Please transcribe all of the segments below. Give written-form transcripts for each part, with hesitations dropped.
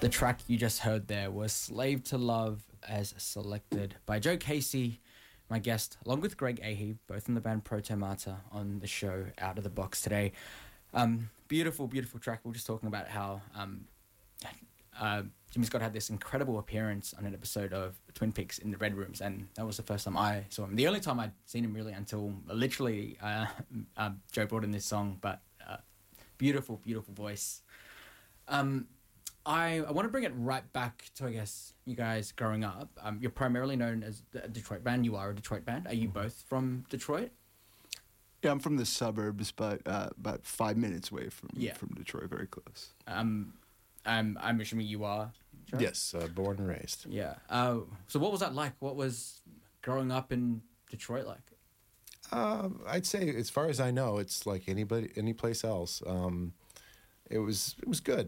The track you just heard there was Slave to Love, as selected by Joe Casey, my guest, along with Greg Ahey, both in the band Protomata, on the show Out of the Box today. Beautiful, beautiful track. We were just talking about how Jimmy Scott had this incredible appearance on an episode of Twin Peaks in the Red Rooms, and that was the first time I saw him. The only time I'd seen him really until literally Joe brought in this song, but beautiful, beautiful voice. I want to bring it right back to, I guess, you guys growing up. You're primarily known as a Detroit band. You are a Detroit band. Are you both from Detroit? Yeah, I'm from the suburbs, but about 5 minutes away from Detroit, very close. I'm assuming you are, Joe? Yes, born and raised. Yeah. So what was that like? What was growing up in Detroit like? I'd say, as far as I know, it's like any place else. It was good.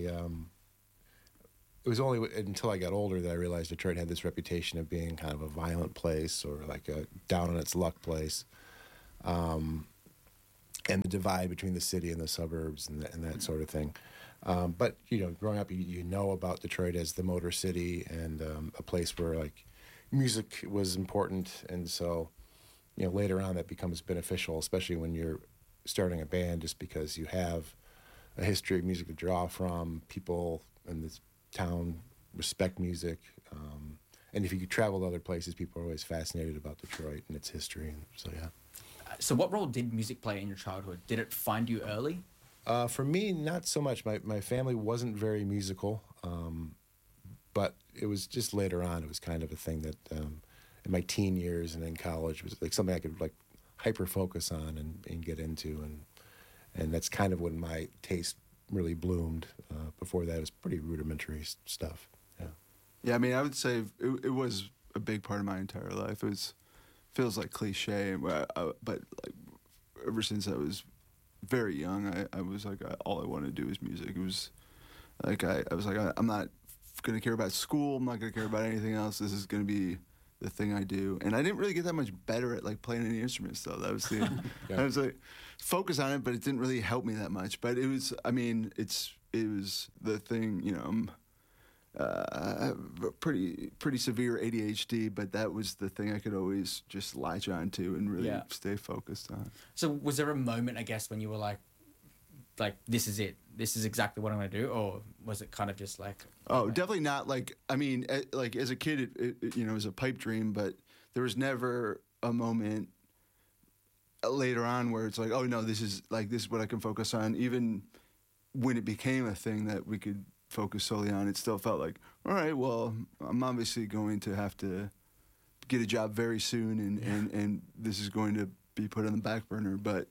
It was only until I got older that I realized Detroit had this reputation of being kind of a violent place, or like a down on its luck place, and the divide between the city and the suburbs and that sort of thing. But growing up, you know about Detroit as the Motor City, and a place where like music was important, and so later on that becomes beneficial, especially when you're starting a band, just because you have a history of music to draw from. People in this town respect music, and if you could travel to other places, people are always fascinated about Detroit and its history. And so yeah. So what role did music play in your childhood? Did it find you early? For me, not so much. My family wasn't very musical, but it was just later on. It was kind of a thing that in my teen years and in college was like something I could like hyper focus on and get into, and that's kind of when my taste really bloomed. Before that, it was pretty rudimentary stuff. Yeah. I mean, I would say it was a big part of my entire life. Feels like cliche, but like ever since I was very young, I was like, all I wanted to do was music. It was like I was like, I'm not gonna care about school. I'm not gonna care about anything else. This is gonna be the thing I do. And I didn't really get that much better at like playing any instruments though. That was the I was like focus on it, but it didn't really help me that much. But it was, I mean, it was the thing, I'm pretty severe ADHD, but that was the thing I could always just latch on to and really stay focused on. So was there a moment, I guess, when you were like this is it, this is exactly what I'm going to do, or was it kind of just like... Oh, definitely not. Like, I mean, like as a kid, it was a pipe dream, but there was never a moment later on where it's like, oh no, this is what I can focus on. Even when it became a thing that we could focus solely on, it still felt like, all right, well, I'm obviously going to have to get a job very soon, and this is going to be put on the back burner. But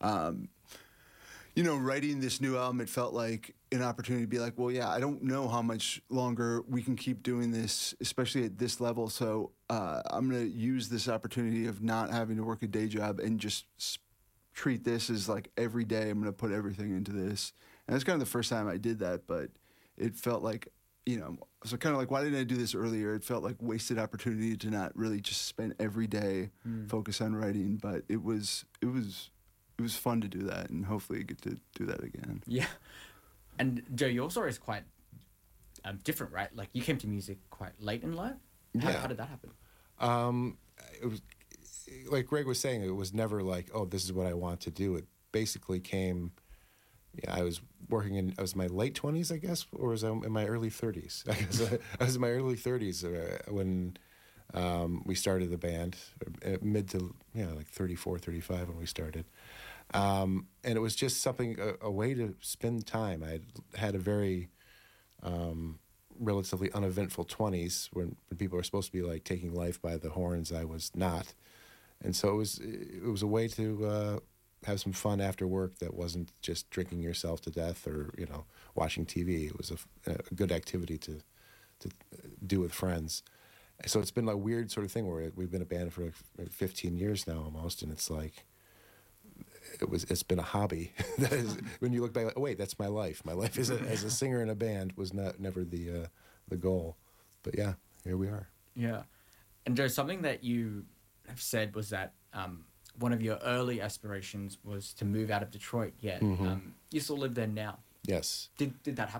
writing this new album, it felt like an opportunity to be like, well, yeah, I don't know how much longer we can keep doing this, especially at this level. So I'm going to use this opportunity of not having to work a day job and just treat this as like every day I'm going to put everything into this. And that's kind of the first time I did that, but it felt like, so kind of like, why didn't I do this earlier? It felt like wasted opportunity to not really just spend every day focus on writing. But it was fun to do that, and hopefully get to do that again. Yeah. And Joe, your story is quite different, right? Like you came to music quite late in life. How did that happen? It was like Greg was saying. It was never like, oh, this is what I want to do. It basically came. Yeah, I was I was in my late 20s, I guess, or was I in my early 30s? I guess I was in my early 30s when we started the band, mid to like 34, 35 when we started. And it was just something, a way to spend time. I had a very relatively uneventful 20s when people are supposed to be like taking life by the horns. I was not. And so it was a way to have some fun after work that wasn't just drinking yourself to death or, watching TV. It was a good activity to do with friends. So it's been a weird sort of thing where we've been a band for like 15 years now almost, and it's like, it's been a hobby. That is, when you look back, like, oh wait, that's my life. My life as a singer in a band was never the goal. But yeah, here we are. Yeah. And Joe, something that you have said was that one of your early aspirations was to move out of Detroit, yet you still live there now. Yes. Did that happen?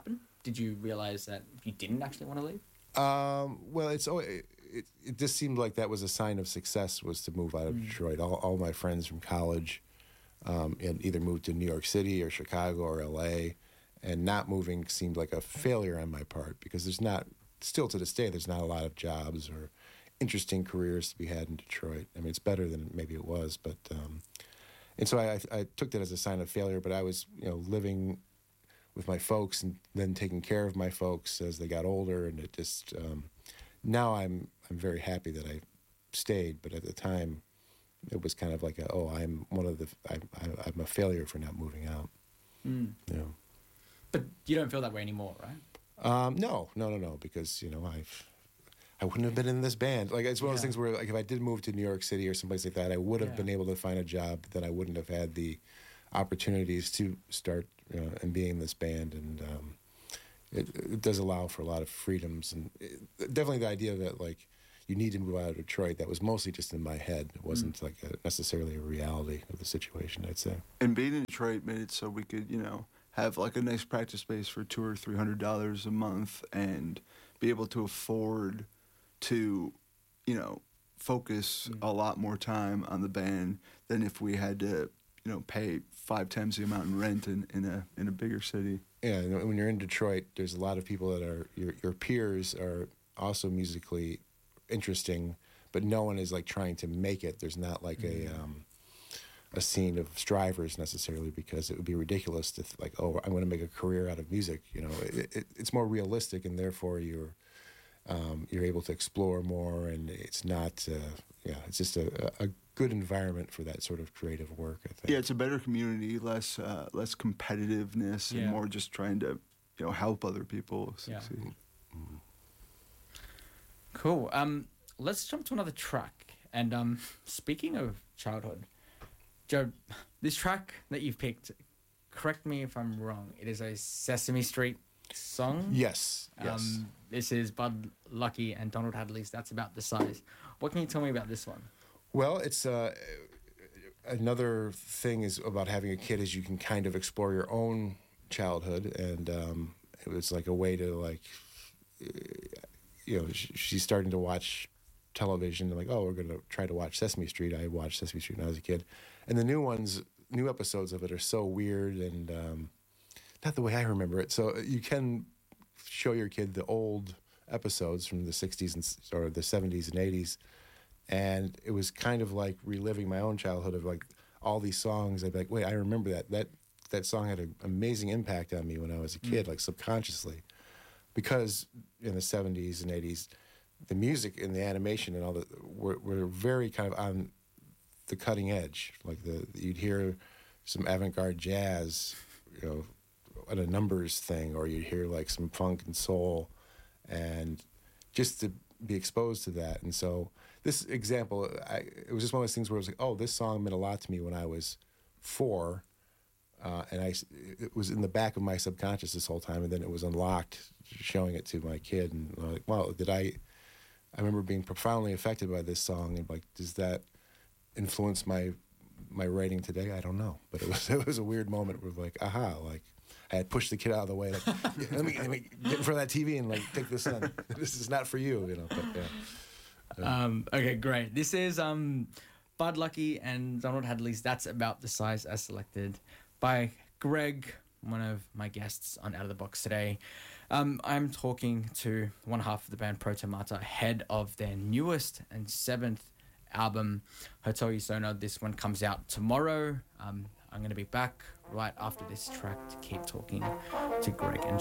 did you realize that you didn't actually want to leave? Well, it just seemed like that was a sign of success, was to move out of Detroit. All my friends from college had either moved to New York City or Chicago or LA, and not moving seemed like a failure on my part, because still to this day, there's not a lot of jobs or interesting careers to be had in Detroit. I mean, it's better than maybe it was, but and so I took that as a sign of failure. But I was, living with my folks and then taking care of my folks as they got older, and it just now I'm very happy that I stayed. But at the time, it was kind of like I'm a failure for not moving out. But you don't feel that way anymore, right? No, because I wouldn't have been in this band. Like, it's one of those things where, like, if I did move to New York City or someplace like that, I would have been able to find a job that I wouldn't have had the opportunities to start and be in this band. And it does allow for a lot of freedoms. And definitely the idea that, like, you need to move out of Detroit, that was mostly just in my head. It wasn't like necessarily a reality of the situation, I'd say. And being in Detroit made it so we could, have like a nice practice space for $200 or $300 a month and be able to afford to, focus a lot more time on the band than if we had to, pay 5 times the amount in rent in a bigger city. Yeah, when you're in Detroit, there's a lot of people that are your peers are also musically interesting, but no one is like trying to make it. There's not like a scene of strivers necessarily, because it would be ridiculous to I'm going to make a career out of music. It's more realistic, and therefore you're able to explore more, and it's not it's just a good environment for that sort of creative work, I think. Yeah, it's a better community, less competitiveness, and more just trying to help other people succeed. Cool. Let's jump to another track. And speaking of childhood, Joe, this track that you've picked, correct me if I'm wrong, it is a Sesame Street song? Yes. This is Bud Lucky and Donald Hadley's That's About the Size. What can you tell me about this one? Well, it's another thing is about having a kid is you can kind of explore your own childhood, and it was like a way to she's starting to watch television, and we're going to try to watch Sesame Street. I watched Sesame Street when I was a kid, and the new episodes of it are so weird and not the way I remember it. So you can show your kid the old episodes from the 60s or the 70s and 80s, and it was kind of like reliving my own childhood of like all these songs. I'd be like, wait, I remember that song had an amazing impact on me when I was a kid, like subconsciously, because in the 70s and 80s, the music and the animation and all that were very kind of on the cutting edge. Like you'd hear some avant-garde jazz, at a numbers thing, or you'd hear like some funk and soul, and just to be exposed to that. And so this example, it was just one of those things where it was like, oh, this song meant a lot to me when I was 4, and it was in the back of my subconscious this whole time, and then it was unlocked, showing it to my kid, and I'm like, wow, I remember being profoundly affected by this song, and like, does that influence my writing today? I don't know, but it was a weird moment where like, aha, like I had pushed the kid out of the way, like, let me get in front of that TV and like take this on. This is not for you, But yeah. Okay, great. This is Bud Lucky and Donald Hadley's That's About the Size, as selected by Greg, one of my guests on Out of the Box today. I'm talking to one half of the band Protomata ahead of their newest and 7th album, Hotel Usona. This one comes out tomorrow. I'm going to be back right after this track to keep talking to Greg and